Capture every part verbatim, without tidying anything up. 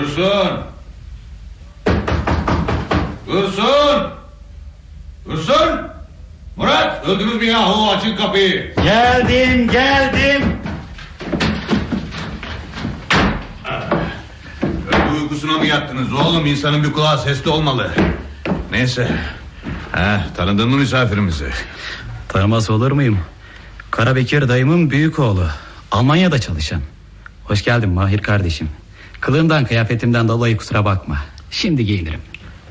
Dursun! Dursun! Dursun! Murat, öldünüz mü yahu? Açın kapıyı. Geldim, geldim. Öldü uykusuna mı yattınız oğlum? İnsanın bir kulağı sesli olmalı. Neyse. Ha, tanıdın mı misafirimizi? Tanımaz olur muyum? Karabekir dayımın büyük oğlu. Almanya'da çalışan. Hoş geldin Mahir kardeşim. Kılığımdan kıyafetimden dolayı kusura bakma. Şimdi giyinirim.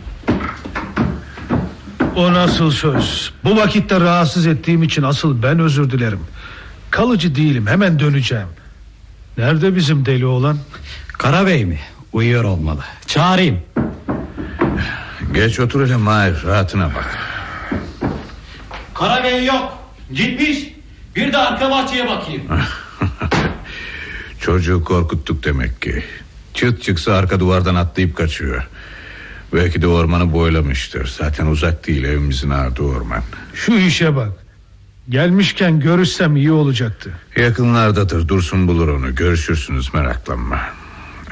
O nasıl söz? Bu vakitte rahatsız ettiğim için asıl ben özür dilerim. Kalıcı değilim, hemen döneceğim. Nerede bizim deli oğlan? Karabey mi? Uyuyor olmalı. Çağırayım. Geç otur hele Mahir, rahatına bak. Karabey yok. Gitmiş. Bir de arka bahçeye bakayım. Çocuğu korkuttuk demek ki. Çıt çıksa arka duvardan atlayıp kaçıyor. Belki de ormanı boylamıştır. Zaten uzak değil evimizin ardı orman. Şu işe bak. Gelmişken görüşsem iyi olacaktı. Yakınlardadır, Dursun bulur onu. Görüşürsünüz, meraklanma. ee,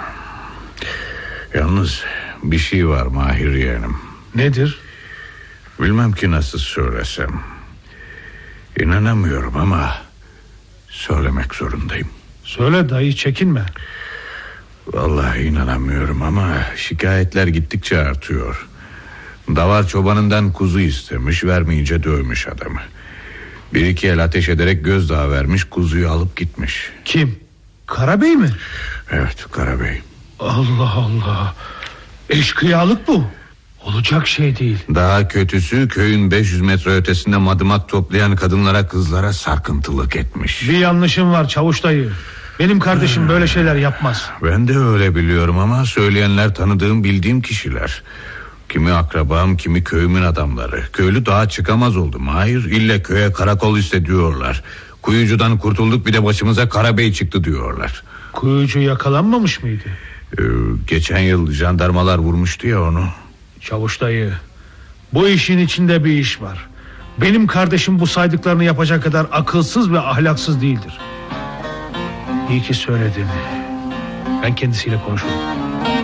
Yalnız bir şey var Mahir yeğenim. Nedir? Bilmem ki nasıl söylesem. İnanamıyorum ama söylemek zorundayım. Söyle dayı, çekinme. Vallahi inanamıyorum ama şikayetler gittikçe artıyor. Davar çobanından kuzu istemiş, vermeyince dövmüş adamı. Bir iki el ateş ederek gözdağı vermiş, kuzuyu alıp gitmiş. Kim? Karabey mi? Evet, Karabey. Allah Allah. Eşkıyalık bu. Olacak şey değil. Daha kötüsü, köyün beş yüz metre ötesinde madımak toplayan kadınlara, kızlara sarkıntılık etmiş. Bir yanlışım var çavuş dayı. Benim kardeşim hmm. böyle şeyler yapmaz. Ben de öyle biliyorum ama söyleyenler tanıdığım, bildiğim kişiler. Kimi akrabam, kimi köyümün adamları. Köylü daha çıkamaz oldu Mahir. İlle köye karakol istediyorlar. Kuyucudan kurtulduk, bir de başımıza Karabey çıktı diyorlar. Kuyucu yakalanmamış mıydı? Ee, geçen yıl jandarmalar vurmuştu ya onu. Çavuş dayı, bu işin içinde bir iş var. Benim kardeşim bu saydıklarını yapacak kadar akılsız ve ahlaksız değildir. İyi ki söyledin. Ben kendisiyle konuşurum.